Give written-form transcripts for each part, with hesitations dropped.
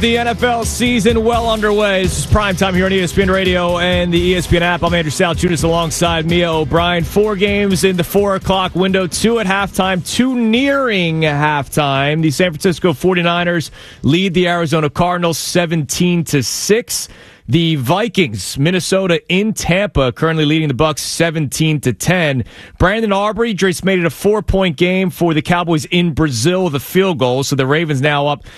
the NFL season well underway. This is primetime here on ESPN Radio and the ESPN app. I'm Andrew Salchunas alongside Mia O'Brien. 4 games in the 4 o'clock window, 2 at halftime, 2 nearing halftime. The San Francisco 49ers lead the Arizona Cardinals 17-6. The Vikings, Minnesota in Tampa, currently leading the Bucs 17-10. Brandon Aubrey just made it a 4-point game for the Cowboys in Brazil with a field goal. So the Ravens now up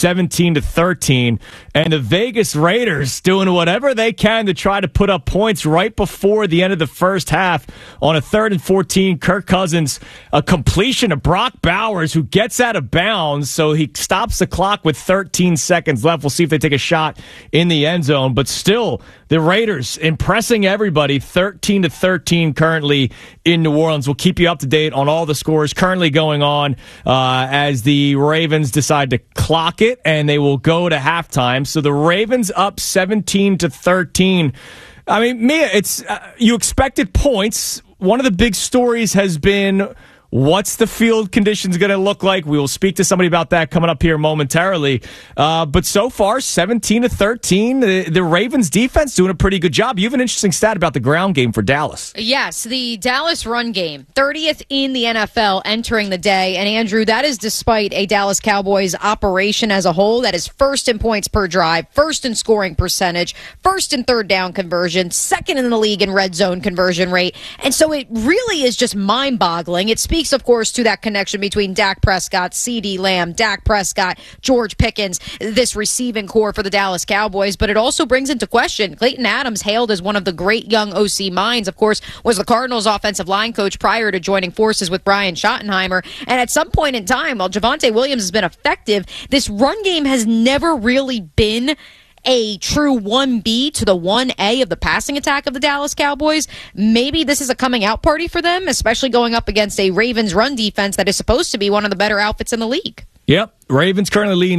17-13. And the Vegas Raiders doing whatever they can to try to put up points right before the end of the first half on a 3rd and 14. Kirk Cousins, a completion of Brock Bowers, who gets out of bounds. So he stops the clock with 13 seconds left. We'll see if they take a shot in the end zone. But still, the Raiders impressing everybody, 13-13 currently in New Orleans. We'll keep you up to date on all the scores currently going on as the Ravens decide to clock it, and they will go to halftime. So the Ravens up 17-13. I mean, Mia, it's you expected points. One of the big stories has been, what's the field conditions going to look like? We will speak to somebody about that coming up here momentarily. But so far, 17-13. The Ravens defense doing a pretty good job. You have an interesting stat about the ground game for Dallas. Yes, the Dallas run game, 30th in the NFL entering the day. And Andrew, that is despite a Dallas Cowboys operation as a whole that is first in points per drive, first in scoring percentage, first in third down conversion, second in the league in red zone conversion rate. And so it really is just mind-boggling. It speaks, of course, to that connection between Dak Prescott, CeeDee Lamb, Dak Prescott, George Pickens, this receiving core for the Dallas Cowboys. But it also brings into question Clayton Adams, hailed as one of the great young OC minds, of course, was the Cardinals offensive line coach prior to joining forces with Brian Schottenheimer. And at some point in time, while Javonte Williams has been effective, this run game has never really been a true 1B to the 1A of the passing attack of the Dallas Cowboys. Maybe this is a coming out party for them, especially going up against a Ravens run defense that is supposed to be one of the better outfits in the league. Yep. Ravens currently leading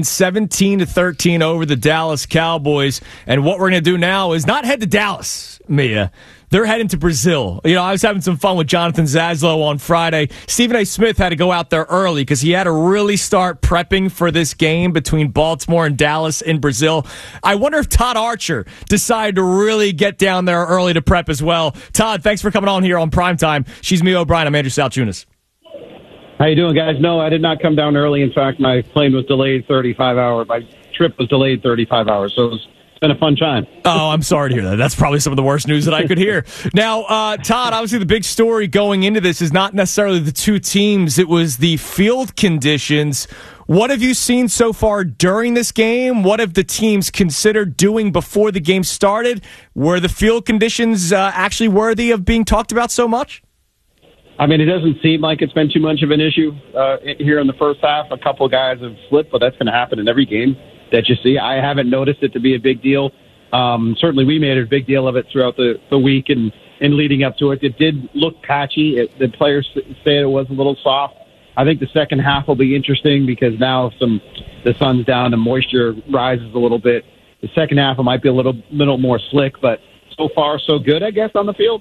17-13 over the Dallas Cowboys. And what we're going to do now is not head to Dallas, Mia. They're heading to Brazil. You know, I was having some fun with Jonathan Zaslow on Friday. Stephen A. Smith had to go out there early because he had to really start prepping for this game between Baltimore and Dallas in Brazil. I wonder if Todd Archer decided to really get down there early to prep as well. Todd, thanks for coming on here on Primetime. She's Mia O'Brien. I'm Andrew Salchunas. How you doing, guys? No, I did not come down early. In fact, my plane was delayed 35 hours. My trip was delayed 35 hours, so it's been a fun time. Oh, I'm sorry to hear that. That's probably some of the worst news that I could hear. Now, Todd, obviously the big story going into this is not necessarily the two teams. It was the field conditions. What have you seen so far during this game? What have the teams considered doing before the game started? Were the field conditions actually worthy of being talked about so much? I mean, it doesn't seem like it's been too much of an issue here in the first half. A couple of guys have slipped, but that's going to happen in every game that you see. I haven't noticed it to be a big deal. Certainly we made a big deal of it throughout the week and leading up to it. It did look patchy. The players say it was a little soft. I think the second half will be interesting because now the sun's down and moisture rises a little bit. The second half it might be a little more slick, but so far so good, I guess, on the field.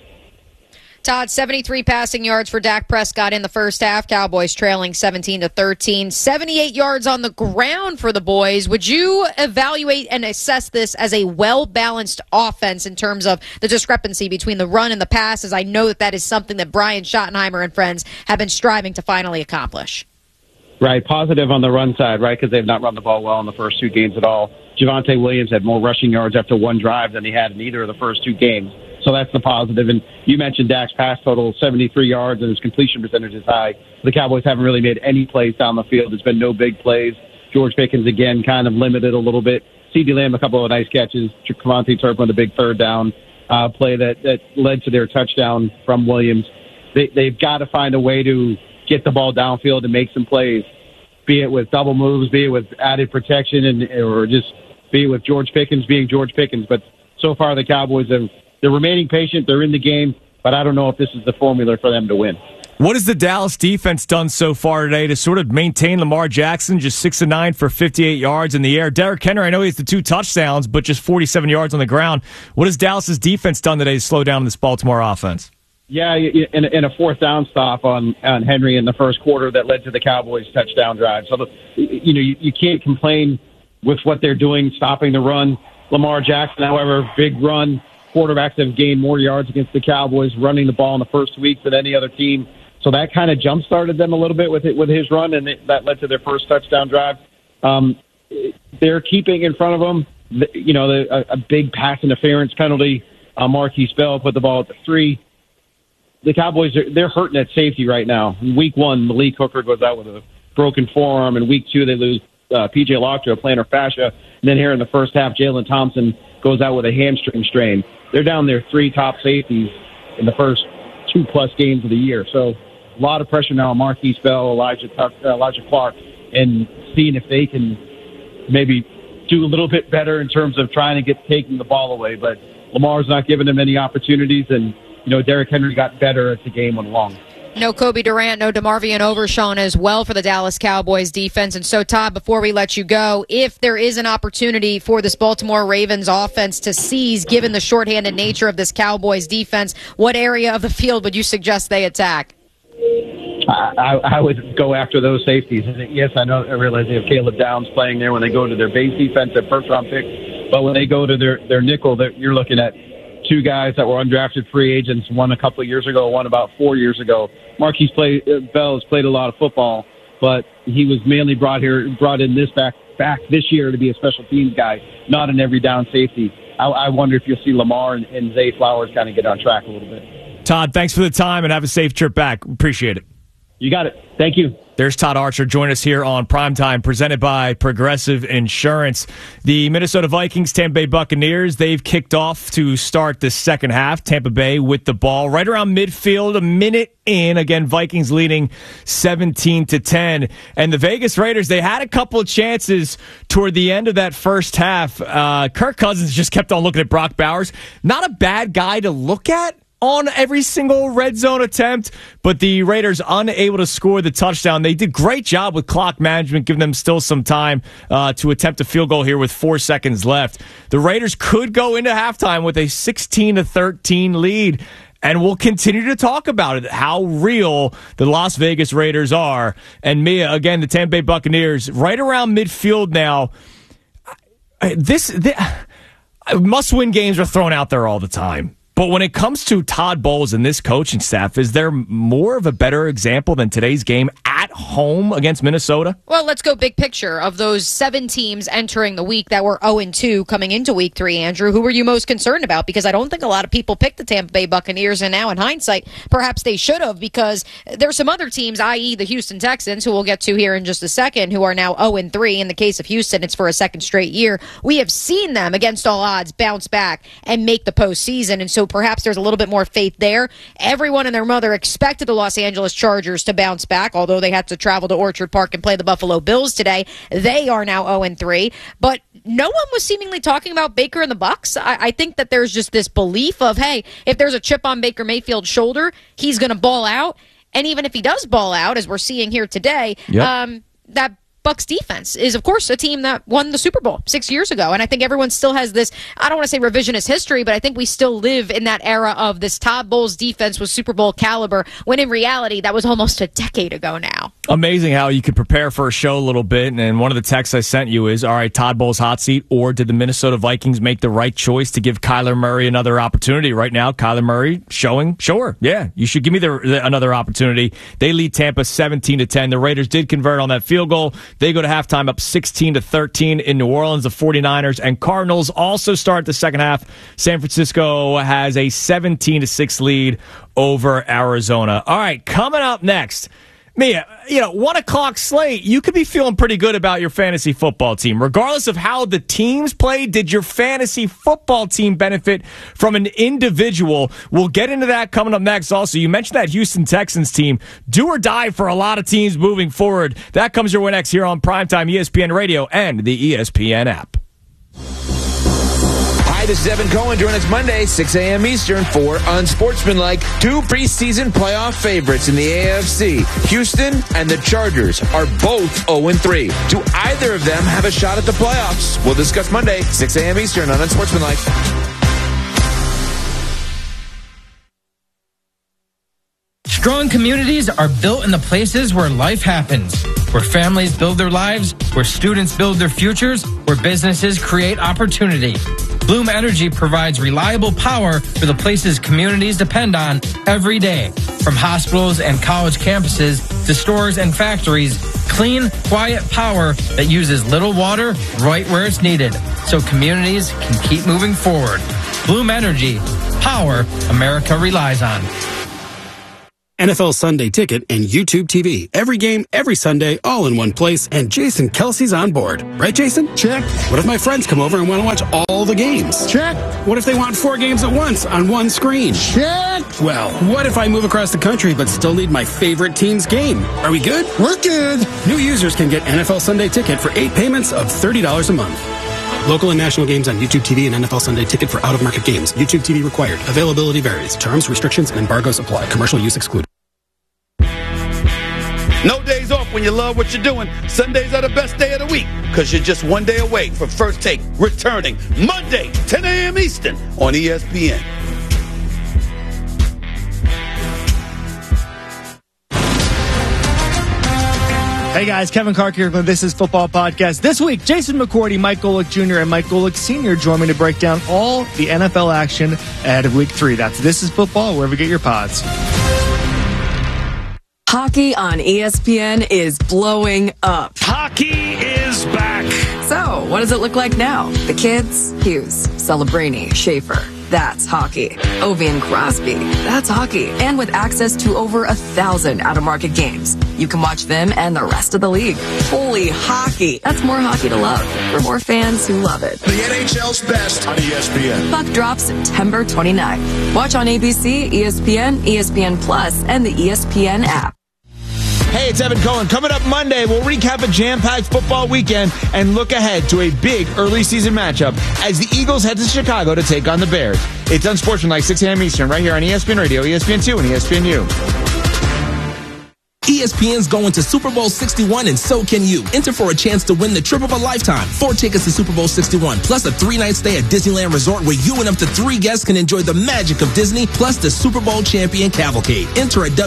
Todd, 73 passing yards for Dak Prescott in the first half. Cowboys trailing 17-13. 78 yards on the ground for the boys. Would you evaluate and assess this as a well-balanced offense in terms of the discrepancy between the run and the pass, as I know that is something that Brian Schottenheimer and friends have been striving to finally accomplish? Right, positive on the run side, right, because they've not run the ball well in the first 2 games at all. Javonte Williams had more rushing yards after one drive than he had in either of the first 2 games. So that's the positive. And you mentioned Dak's pass total, 73 yards, and his completion percentage is high. The Cowboys haven't really made any plays down the field. There's been no big plays. George Pickens, again, kind of limited a little bit. CeeDee Lamb, a couple of nice catches. Cavante Turpin, a big third down play that led to their touchdown from Williams. They've got to find a way to get the ball downfield and make some plays, be it with double moves, be it with added protection, or just be it with George Pickens being George Pickens. But so far the Cowboys they're remaining patient. They're in the game, but I don't know if this is the formula for them to win. What has the Dallas defense done so far today to sort of maintain Lamar Jackson, just 6-9 for 58 yards in the air? Derrick Henry, I know he has the 2 touchdowns, but just 47 yards on the ground. What has Dallas's defense done today to slow down this Baltimore offense? Yeah, in a fourth down stop on Henry in the first quarter that led to the Cowboys' touchdown drive. So, you can't complain with what they're doing, stopping the run. Lamar Jackson, however, big run. Quarterbacks have gained more yards against the Cowboys running the ball in the first week than any other team. So that kind of jump-started them a little bit with his run, and that led to their first touchdown drive. They're keeping in front of them, a big pass interference penalty. Marquise Bell put the ball at the 3. The Cowboys, they're hurting at safety right now. In week 1, Malik Hooker goes out with a broken forearm. In week 2, they lose P.J. Locke to a plantar fascia. And then here in the first half, Jalen Thompson goes out with a hamstring strain. They're down their 3 top safeties in the first 2+ games of the year. So a lot of pressure now on Marquise Bell, Elijah Clark, and seeing if they can maybe do a little bit better in terms of trying to taking the ball away. But Lamar's not giving them any opportunities, and Derrick Henry got better as the game went along. No Kobe Durant, no DeMarvion Overshawn as well for the Dallas Cowboys defense. And so, Todd, before we let you go, if there is an opportunity for this Baltimore Ravens offense to seize, given the shorthanded nature of this Cowboys defense, what area of the field would you suggest they attack? I would go after those safeties. Yes, I realize they have Caleb Downs playing there when they go to their base defense at first-round pick. But when they go to their nickel, you're looking at 2 guys that were undrafted free agents, one a couple of years ago, one about 4 years ago. Marquise Bell has played a lot of football, but he was mainly brought in back this year to be a special teams guy, not an every down safety. I wonder if you'll see Lamar and Zay Flowers kind of get on track a little bit. Todd, thanks for the time and have a safe trip back. Appreciate it. You got it. Thank you. There's Todd Archer. Join us here on Primetime, presented by Progressive Insurance. The Minnesota Vikings, Tampa Bay Buccaneers, they've kicked off to start the second half. Tampa Bay with the ball right around midfield, a minute in. Again, Vikings leading 17-10. And the Vegas Raiders, they had a couple of chances toward the end of that first half. Kirk Cousins just kept on looking at Brock Bowers. Not a bad guy to look at on every single red zone attempt, but the Raiders unable to score the touchdown. They did great job with clock management, giving them still some time to attempt a field goal here with 4 seconds left. The Raiders could go into halftime with a 16-13 lead, and we'll continue to talk about it, how real the Las Vegas Raiders are. And Mia, again, the Tampa Bay Buccaneers, right around midfield now. Must-win games are thrown out there all the time. But when it comes to Todd Bowles and this coaching staff, is there more of a better example than today's game at home against Minnesota? Well, let's go big picture. Of those 7 teams entering the week that were 0-2 coming into week 3, Andrew, who were you most concerned about? Because I don't think a lot of people picked the Tampa Bay Buccaneers, and now in hindsight, perhaps they should have, because there's some other teams, i.e. the Houston Texans, who we'll get to here in just a second, who are now 0-3. In the case of Houston, it's for a second straight year. We have seen them, against all odds, bounce back and make the postseason, and so perhaps there's a little bit more faith there. Everyone and their mother expected the Los Angeles Chargers to bounce back, although they had to travel to Orchard Park and play the Buffalo Bills today. They are now 0-3. But no one was seemingly talking about Baker and the Bucs. I think that there's just this belief of, hey, if there's a chip on Baker Mayfield's shoulder, he's going to ball out. And even if he does ball out, as we're seeing here today, that Bucs defense is, of course, a team that won the Super Bowl 6 years ago. And I think everyone still has this, I don't want to say revisionist history, but I think we still live in that era of this Todd Bowles defense was Super Bowl caliber, when in reality, that was almost a decade ago now. Amazing how you could prepare for a show a little bit. And one of the texts I sent you is, all right, Todd Bowles hot seat, or did the Minnesota Vikings make the right choice to give Kyler Murray another opportunity? Right now, Kyler Murray showing, sure, yeah, you should give me another opportunity. They lead Tampa 17-10. The Raiders did convert on that field goal. They go to halftime up 16-13 in New Orleans. The 49ers and Cardinals also start the second half. San Francisco has a 17-6 lead over Arizona. All right, coming up next, Mia, 1 o'clock slate, you could be feeling pretty good about your fantasy football team. Regardless of how the teams played, did your fantasy football team benefit from an individual? We'll get into that coming up next. Also, you mentioned that Houston Texans team. Do or die for a lot of teams moving forward. That comes your way next here on Primetime ESPN Radio and the ESPN app. Hi, this is Evan Cohen. Join us Monday, 6 a.m. Eastern for Unsportsmanlike. 2 preseason playoff favorites in the AFC. Houston and the Chargers are both 0-3. Do either of them have a shot at the playoffs? We'll discuss Monday, 6 a.m. Eastern on Unsportsmanlike. Strong communities are built in the places where life happens, where families build their lives, where students build their futures, where businesses create opportunity. Bloom Energy provides reliable power for the places communities depend on every day. From hospitals and college campuses to stores and factories, clean, quiet power that uses little water right where it's needed, so communities can keep moving forward. Bloom Energy, power America relies on. NFL Sunday Ticket and YouTube TV. Every game, every Sunday, all in one place, and Jason Kelsey's on board. Right, Jason? Check. What if my friends come over and want to watch all the games? Check. What if they want 4 games at once on one screen? Check. Well, what if I move across the country but still need my favorite team's game? Are we good? We're good. New users can get NFL Sunday Ticket for 8 payments of $30 a month. Local and national games on YouTube TV and NFL Sunday Ticket for out-of-market games. YouTube TV required. Availability varies. Terms, restrictions, and embargoes apply. Commercial use excluded. No days off when you love what you're doing. Sundays are the best day of the week because you're just one day away from First Take returning Monday, 10 a.m. Eastern on ESPN. Hey guys, Kevin Clark here from This Is Football Podcast. This week, Jason McCourty, Mike Golick Jr., and Mike Golick Sr. join me to break down all the NFL action ahead of Week 3. That's This Is Football, wherever you get your pods. Hockey on ESPN is blowing up. Hockey is back. So, what does it look like now? The kids? Hughes, Celebrini, Schaefer. That's hockey. Ovi and Crosby. That's hockey. And with access to over 1,000 out-of-market games, you can watch them and the rest of the league. Holy hockey. That's more hockey to love for more fans who love it. The NHL's best on ESPN. Puck drops September 29th. Watch on ABC, ESPN, ESPN Plus, and the ESPN app. Hey, it's Evan Cohen. Coming up Monday, we'll recap a jam-packed football weekend and look ahead to a big early season matchup as the Eagles head to Chicago to take on the Bears. It's Unsportsmanlike, 6 a.m. Eastern, right here on ESPN Radio, ESPN2, and ESPNU. ESPN's going to Super Bowl 61, and so can you. Enter for a chance to win the trip of a lifetime. 4 tickets to Super Bowl 61, plus a 3-night stay at Disneyland Resort where you and up to 3 guests can enjoy the magic of Disney, plus the Super Bowl champion cavalcade. Enter at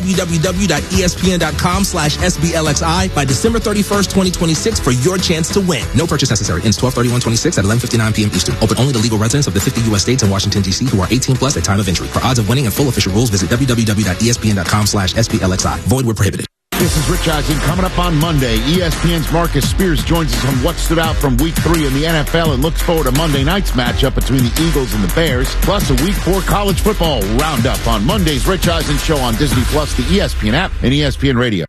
www.espn.com/SBLXI by December 31st, 2026 for your chance to win. No purchase necessary. Ends 12/31/26 at 11:59 p.m. Eastern. Open only to legal residents of the 50 U.S. states and Washington, D.C. who are 18 plus at time of entry. For odds of winning and full official rules, visit www.espn.com/SBLXI. Void where prohibited. This is Rich Eisen. Coming up on Monday, ESPN's Marcus Spears joins us on what stood out from Week 3 in the NFL and looks forward to Monday night's matchup between the Eagles and the Bears, plus a Week 4 college football roundup on Monday's Rich Eisen Show on Disney Plus, the ESPN app, and ESPN Radio.